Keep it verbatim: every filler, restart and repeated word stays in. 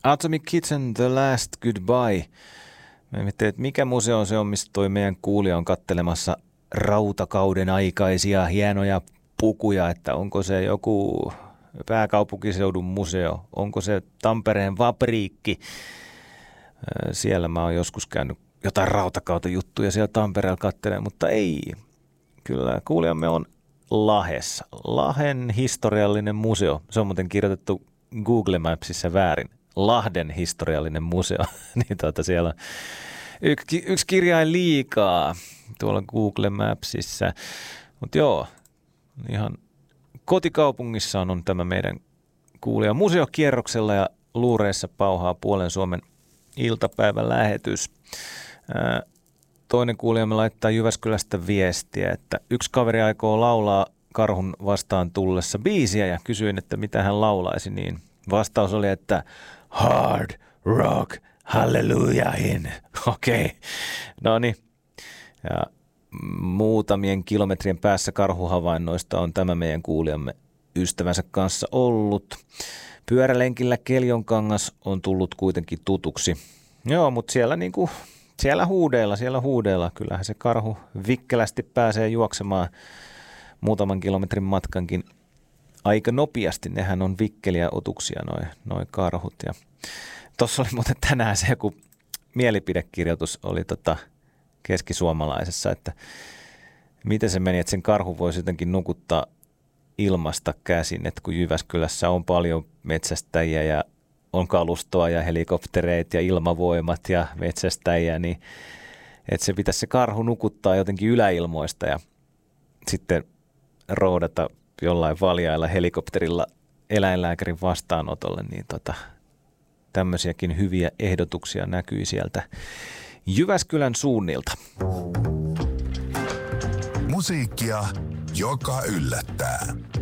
Atomic Kitten, The Last Goodbye. Mä mietin, että mikä museo se on, mistä toi meidän kuulija on kattelemassa rautakauden aikaisia hienoja pukuja, että onko se joku pääkaupunkiseudun museo, onko se Tampereen Vapriikki. Siellä mä oon joskus käynyt jotain rautakauden juttuja siellä Tampereella katselemaan, mutta ei. Kyllä kuulijamme on Lahessa. Lahden historiallinen museo. Se on muuten kirjoitettu Google Mapsissa väärin. Lahden historiallinen museo. niin tuota siellä on yksi, yksi kirjain liikaa tuolla Google Mapsissa. Mutta joo, ihan kotikaupungissa on tämä meidän kuulija museokierroksella ja luureissa pauhaa puolen Suomen iltapäivän lähetys. Ää, toinen kuulijamme laittaa Jyväskylästä viestiä, että yksi kaveri aikoo laulaa karhun vastaan tullessa biisiä ja kysyin, että mitä hän laulaisi, niin vastaus oli, että hard rock hallelujahin. Okei, okay. No niin. Ja muutamien kilometrien päässä karhuhavainnoista on tämä meidän kuulijamme ystävänsä kanssa ollut. Pyörälenkillä Keljonkangas on tullut kuitenkin tutuksi. Joo, mutta siellä, niinku, siellä huudeilla, siellä huudeilla. Kyllähän se karhu vikkelästi pääsee juoksemaan muutaman kilometrin matkankin aika nopeasti. Nehän on vikkeliä otuksia noi, noi karhut. Ja tuossa oli muuten tänään se joku mielipidekirjoitus oli tota keskisuomalaisessa, että miten se meni, että sen karhu voisi jotenkin nukuttaa ilmasta käsin, että kun Jyväskylässä on paljon metsästäjiä ja on kalustoa ja helikoptereita ja ilmavoimat ja metsästäjiä, niin että se pitäisi se karhu nukuttaa jotenkin yläilmoista ja sitten roudata jollain valjailla helikopterilla eläinlääkärin vastaanotolle, niin tota, tämmöisiäkin hyviä ehdotuksia näkyi sieltä Jyväskylän suunnilta. Musiikkia, joka yllättää.